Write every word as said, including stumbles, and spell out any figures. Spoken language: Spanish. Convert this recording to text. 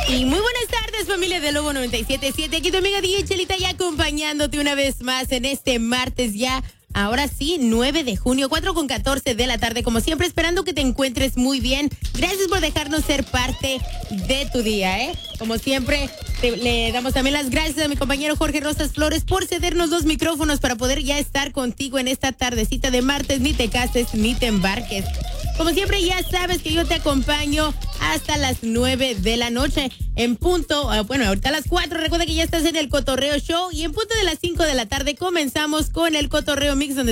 Y muy buenas tardes, familia de Lobo noventa y siete punto siete. Aquí tu amiga D J Chelita ya acompañándote una vez más en este martes ya. Ahora sí, nueve de junio, cuatro con catorce de la tarde. Como siempre, esperando que te encuentres muy bien. Gracias por dejarnos ser parte de tu día, ¿eh? Como siempre, te, le damos también las gracias a mi compañero Jorge Rosas Flores por cedernos los micrófonos para poder ya estar contigo en esta tardecita de martes. Ni te cases, ni te embarques. Como siempre, ya sabes que yo te acompaño hasta las nueve de la noche. En punto, bueno, ahorita a las cuatro, recuerda que ya estás en el Cotorreo Show. Y en punto de las cinco de la tarde comenzamos con el Cotorreo Mix, donde